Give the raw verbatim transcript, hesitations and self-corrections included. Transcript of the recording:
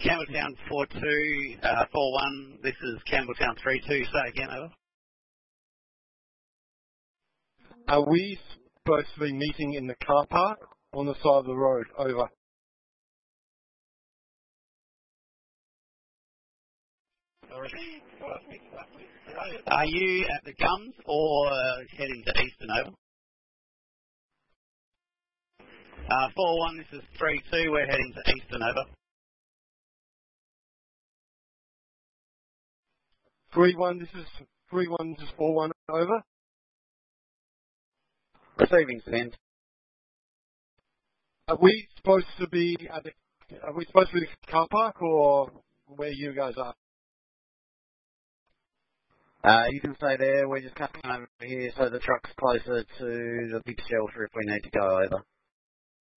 Campbelltown four two, uh, four one. This is Campbelltown three two. Say again, over. Are we supposed to be meeting in the car park on the side of the road? Over. Are you at the Gums or uh, heading to Eastern, over? Uh, four one, this is three two. We're heading to Eastern, over. three one, this is three one, this is four one, over. Receiving, send. Are we supposed to be at the, are we supposed to be at the car park or where you guys are? Uh, you can stay there. We're just coming over here so the truck's closer to the big shelter if we need to go over.